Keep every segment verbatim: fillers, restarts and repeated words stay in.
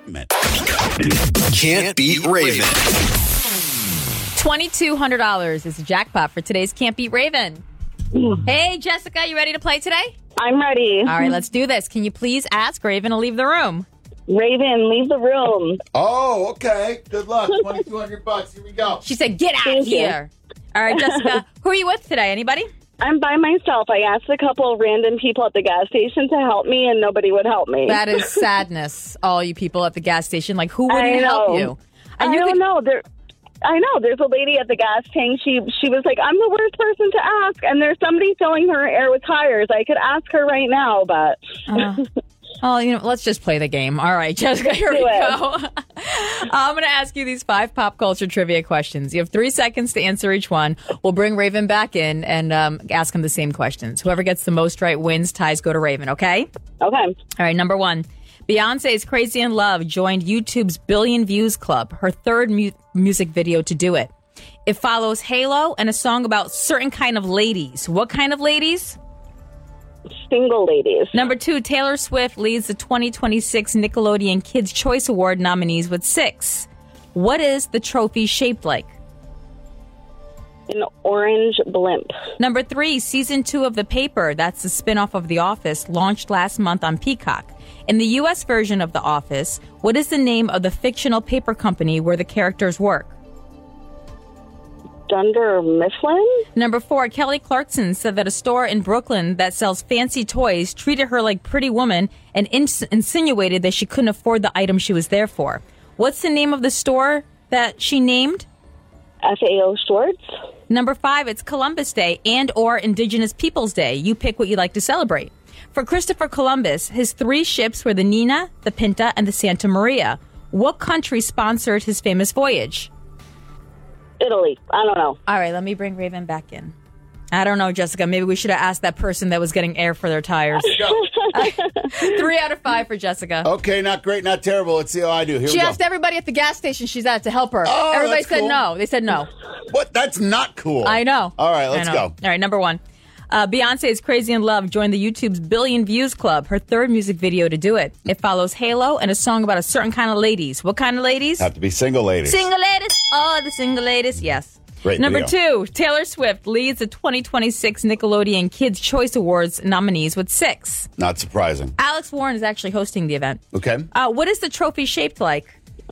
Can't Beat Raven. twenty-two hundred dollars is the jackpot for today's Can't Beat Raven. Hey, Jessica, you ready to play today? I'm ready. All right, let's do this. Can you please ask Raven to leave the room? Raven, leave the room. Oh, okay. Good luck. twenty-two hundred bucks. Here we go. She said, get out Thank you. here. All right, Jessica, who are you with today? Anybody? I'm by myself. I asked a couple of random people at the gas station to help me, and nobody would help me. That is sadness, all you people at the gas station. Like, who I wouldn't know. help you? And I you don't could- know. There, I know. There's a lady at the gas tank. She she was like, I'm the worst person to ask, and there's somebody filling her air with tires. I could ask her right now, but... Uh, oh, you know, let's just play the game. All right, Jessica, here we Do it. go. I'm going to ask you these five pop culture trivia questions. You have three seconds to answer each one. We'll bring Raven back in and um, ask him the same questions. Whoever gets the most right wins. Ties go to Raven, okay? Okay. All right, number one. Beyonce's Crazy in Love joined YouTube's Billion Views Club, her third mu- music video to do it. It follows Halo and a song about certain kind of ladies. What kind of ladies? Single ladies. Number two, Taylor Swift leads the twenty twenty-six Nickelodeon Kids' Choice Award nominees with six. What is the trophy shaped like? An orange blimp. Number three, season two of The Paper, that's the spinoff of The Office, launched last month on Peacock. In the U S version of The Office, what is the name of the fictional paper company where the characters work? Dunder Mifflin? Number four, Kelly Clarkson said that a store in Brooklyn that sells fancy toys treated her like Pretty Woman and ins- insinuated that she couldn't afford the item she was there for. What's the name of the store that she named? F A O Schwartz? Number five, it's Columbus Day and or Indigenous Peoples Day. You pick what you like to celebrate. For Christopher Columbus, his three ships were the Nina, the Pinta, and the Santa Maria. What country sponsored his famous voyage? Italy. I don't know. All right, let me bring Raven back in. I don't know, Jessica. Maybe we should have asked that person that was getting air for their tires. Three out of five for Jessica. Okay, not great, not terrible. Let's see how I do. Here She we go. asked everybody at the gas station she's at to help her. Oh, Everybody that's said cool. no. They said no. What? That's not cool. I know. All right, let's I go. know. All right, number one. Uh, Beyonce's Crazy in Love joined the YouTube's Billion Views Club, her third music video to do it. It follows Halo and a song about a certain kind of ladies. What kind of ladies? Have to be single ladies. Single ladies. Oh, the single ladies. Yes. Great Number video. two, Taylor Swift leads the twenty twenty-six Nickelodeon Kids' Choice Awards nominees with six. Not surprising. Alex Warren is actually hosting the event. Okay. Uh, what is the trophy shaped like?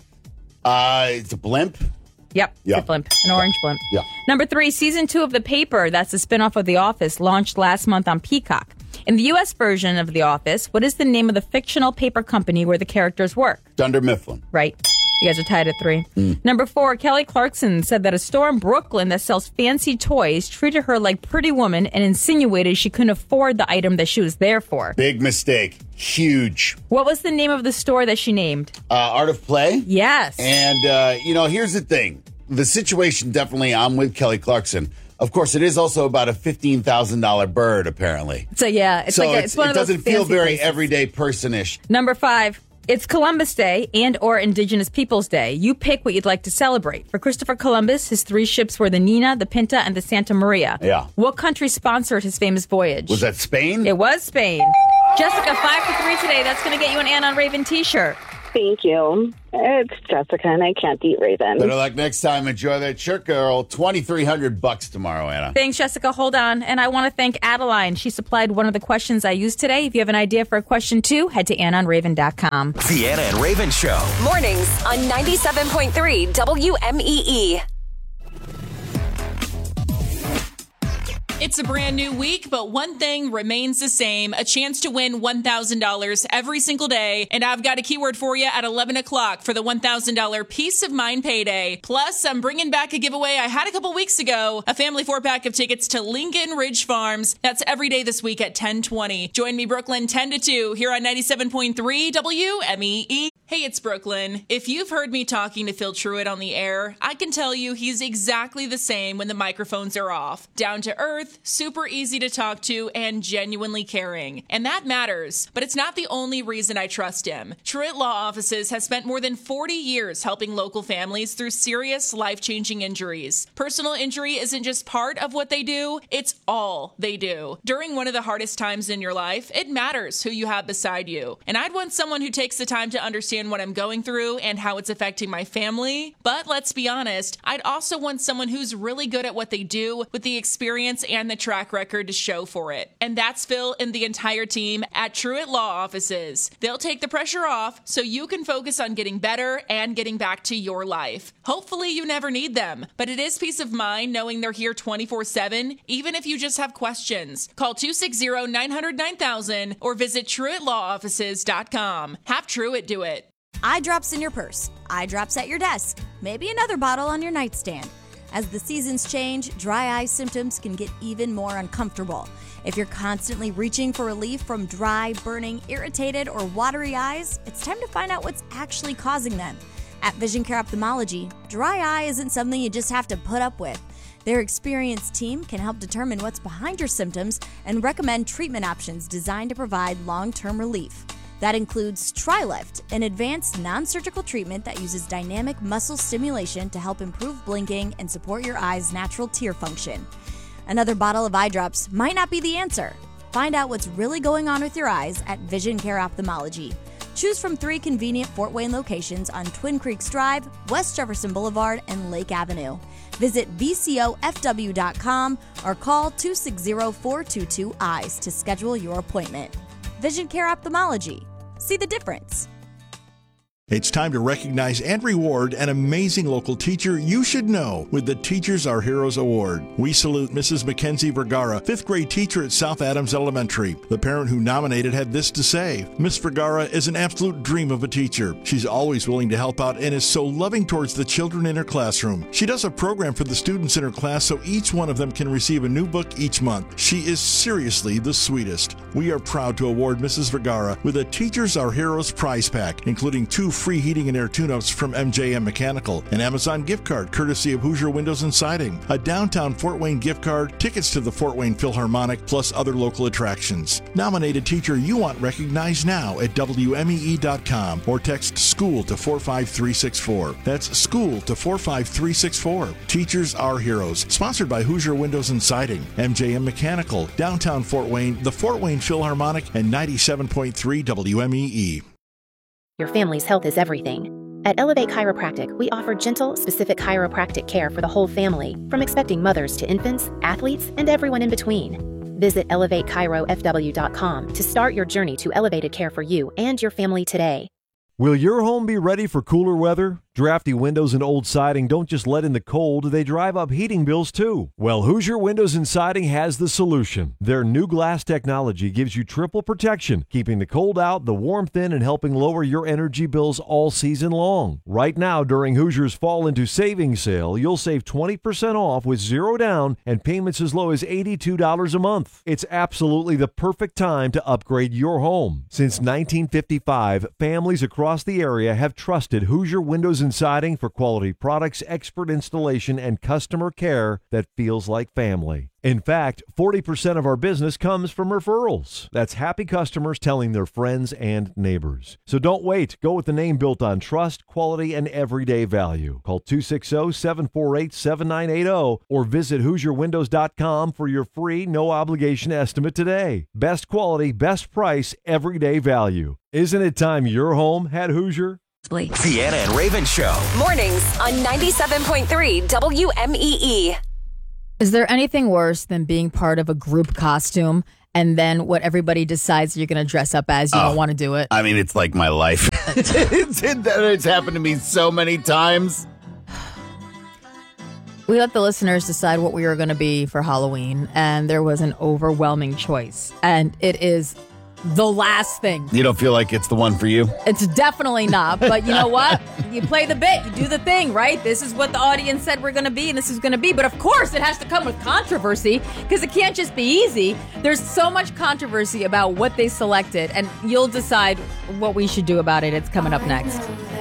Uh, it's a blimp. Yep, Yeah. it's a blimp, an orange blimp. Yeah. Number three, season two of The Paper, that's the spinoff of The Office, launched last month on Peacock. In the U S version of The Office, what is the name of the fictional paper company where the characters work? Dunder Mifflin. Right. You guys are tied at three. Mm. Number four, Kelly Clarkson said that a store in Brooklyn that sells fancy toys treated her like Pretty Woman and insinuated she couldn't afford the item that she was there for. Big mistake. Huge. What was the name of the store that she named? Uh, Art of Play. Yes. And, uh, you know, here's the thing. The situation, definitely, I'm with Kelly Clarkson. Of course, it is also about a fifteen thousand dollars bird, apparently. So, yeah, it's so like a, it's, it's one it of those doesn't feel fancy very places. everyday person-ish. Number five, it's Columbus Day and or Indigenous Peoples Day. You pick what you'd like to celebrate. For Christopher Columbus, his three ships were the Nina, the Pinta, and the Santa Maria. Yeah. What country sponsored his famous voyage? Was that Spain? It was Spain. Jessica, five for three today. That's going to get you an Ann on Raven t-shirt. Thank you. It's Jessica, and I can't beat Raven. Better luck next time. Enjoy that shirt, girl. twenty-three hundred bucks tomorrow, Anna. Thanks, Jessica. Hold on. And I want to thank Adeline. She supplied one of the questions I used today. If you have an idea for a question, too, head to ann on raven dot com. The Anna and Raven Show. Mornings on ninety-seven point three W M E E. It's a brand new week, but one thing remains the same, a chance to win one thousand dollars every single day. And I've got a keyword for you at eleven o'clock for the one thousand dollars Peace of Mind Payday. Plus, I'm bringing back a giveaway I had a couple weeks ago, a family four-pack of tickets to Lincoln Ridge Farms. That's every day this week at ten twenty. Join me, Brooklyn, ten to two here on ninety-seven point three W M E E. Hey, it's Brooklyn. If you've heard me talking to Phil Truitt on the air, I can tell you he's exactly the same when the microphones are off. Down to earth, super easy to talk to, and genuinely caring. And that matters, but it's not the only reason I trust him. Truitt Law Offices has spent more than forty years helping local families through serious, life-changing injuries. Personal injury isn't just part of what they do, it's all they do. During one of the hardest times in your life, it matters who you have beside you. And I'd want someone who takes the time to understand understand what I'm going through and how it's affecting my family. But let's be honest, I'd also want someone who's really good at what they do with the experience and the track record to show for it. And that's Phil and the entire team at Truett Law Offices. They'll take the pressure off so you can focus on getting better and getting back to your life. Hopefully you never need them, but it is peace of mind knowing they're here twenty-four seven, even if you just have questions. Call two six zero, nine zero zero, nine thousand or visit truett law offices dot com. Have Truett do it. Eye drops in your purse, eye drops at your desk, maybe another bottle on your nightstand. As the seasons change, dry eye symptoms can get even more uncomfortable. If you're constantly reaching for relief from dry, burning, irritated, or watery eyes, it's time to find out what's actually causing them. At Vision Care Ophthalmology, dry eye isn't something you just have to put up with. Their experienced team can help determine what's behind your symptoms and recommend treatment options designed to provide long-term relief. That includes TriLift, an advanced non-surgical treatment that uses dynamic muscle stimulation to help improve blinking and support your eye's natural tear function. Another bottle of eye drops might not be the answer. Find out what's really going on with your eyes at Vision Care Ophthalmology. Choose from three convenient Fort Wayne locations on Twin Creeks Drive, West Jefferson Boulevard, and Lake Avenue. Visit V C O F W dot com or call two six zero, four two two, eyes to schedule your appointment. Vision Care Ophthalmology. See the difference. It's time to recognize and reward an amazing local teacher you should know with the Teachers Are Heroes Award. We salute Missus Mackenzie Vergara, fifth grade teacher at South Adams Elementary. The parent who nominated had this to say: Miss Vergara is an absolute dream of a teacher. She's always willing to help out and is so loving towards the children in her classroom. She does a program for the students in her class so each one of them can receive a new book each month. She is seriously the sweetest. We are proud to award Missus Vergara with a Teachers Are Heroes prize pack, including two free heating and air tune-ups from M J M Mechanical, an Amazon gift card courtesy of Hoosier Windows and Siding, a downtown Fort Wayne gift card, tickets to the Fort Wayne Philharmonic, plus other local attractions. Nominate a teacher you want recognized now at W M E E dot com or text SCHOOL to four five three six four. That's SCHOOL to four five three six four. Teachers Are Heroes. Sponsored by Hoosier Windows and Siding, M J M Mechanical, downtown Fort Wayne, the Fort Wayne Philharmonic, and ninety-seven point three W M E E. Your family's health is everything. At Elevate Chiropractic, we offer gentle, specific chiropractic care for the whole family, from expecting mothers to infants, athletes, and everyone in between. Visit elevate chiro f w dot com to start your journey to elevated care for you and your family today. Will your home be ready for cooler weather? Drafty windows and old siding don't just let in the cold, they drive up heating bills too. Well, Hoosier Windows and Siding has the solution. Their new glass technology gives you triple protection, keeping the cold out, the warmth in, and helping lower your energy bills all season long. Right now, during Hoosier's Fall into Savings Sale, you'll save twenty percent off with zero down and payments as low as eighty-two dollars a month. It's absolutely the perfect time to upgrade your home. Since nineteen fifty-five, families across the area have trusted Hoosier Windows and Siding for quality products, expert installation, and customer care that feels like family. In fact, forty percent of our business comes from referrals. That's happy customers telling their friends and neighbors. So don't wait. Go with the name built on trust, quality, and everyday value. Call two six zero, seven four eight, seven nine eight zero or visit hoosier windows dot com for your free, no-obligation estimate today. Best quality, best price, everyday value. Isn't it time your home had Hoosier? The Anna and Raven Show. Mornings on ninety-seven point three W M E E. Is there anything worse than being part of a group costume and then what everybody decides you're going to dress up as, you oh, don't want to do it? I mean, it's like my life. it's, it's happened to me so many times. We let the listeners decide what we were going to be for Halloween, and there was an overwhelming choice. And it is the last thing. You don't feel like it's the one for you? It's definitely not. But you know what? You play the bit. You do the thing, right? This is what the audience said we're going to be, and this is going to be. But of course, it has to come with controversy because it can't just be easy. There's so much controversy about what they selected, and you'll decide what we should do about it. It's coming up next.